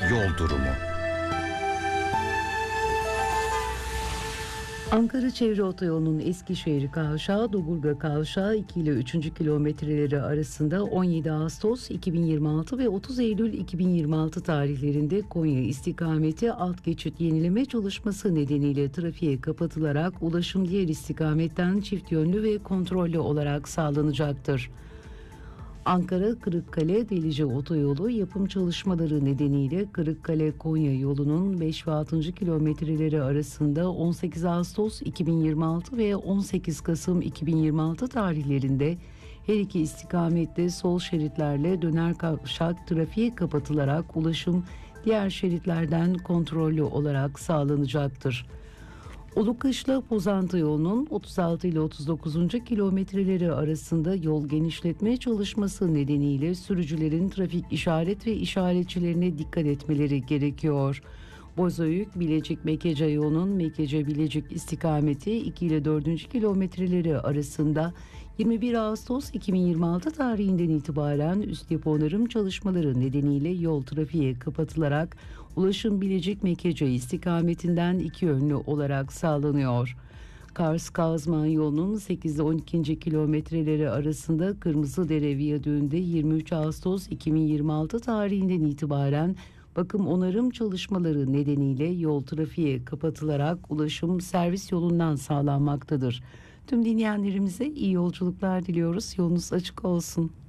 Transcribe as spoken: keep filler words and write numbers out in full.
Yol durumu. Ankara Çevre Otoyolu'nun Eskişehir Kavşağı, Doburga Kavşağı iki ile üçüncü kilometreleri arasında on yedi Ağustos iki bin yirmi altı ve otuz Eylül iki bin yirmi altı tarihlerinde Konya istikameti alt geçit yenileme çalışması nedeniyle trafiğe kapatılarak ulaşım diğer istikametten çift yönlü ve kontrollü olarak sağlanacaktır. Ankara Kırıkkale Delice Otoyolu yapım çalışmaları nedeniyle Kırıkkale Konya yolunun beş ve altıncı kilometreleri arasında on sekiz Ağustos iki bin yirmi altı ve on sekiz Kasım iki bin yirmi altı tarihlerinde her iki istikamette sol şeritlerle döner kavşak trafiğe kapatılarak ulaşım diğer şeritlerden kontrollü olarak sağlanacaktır. Ulukışla Pozantı yolunun otuz altı ile otuz dokuzuncu kilometreleri arasında yol genişletme çalışması nedeniyle sürücülerin trafik işaret ve işaretçilerine dikkat etmeleri gerekiyor. Bozüyük Bilecik Mekece yolunun Mekece Bilecik istikameti iki ile dördüncü kilometreleri arasında yirmi bir Ağustos iki bin yirmi altı tarihinden itibaren üst yapı onarım çalışmaları nedeniyle yol trafiğe kapatılarak ulaşım Bilecik Mekece istikametinden iki yönlü olarak sağlanıyor. Kars Kazman yolunun sekiz ile on ikinci kilometreleri arasında Kırmızıdere Viyadüğü'nde yirmi üç Ağustos iki bin yirmi altı tarihinden itibaren bakım onarım çalışmaları nedeniyle yol trafiğe kapatılarak ulaşım servis yolundan sağlanmaktadır. Tüm dinleyenlerimize iyi yolculuklar diliyoruz. Yolunuz açık olsun.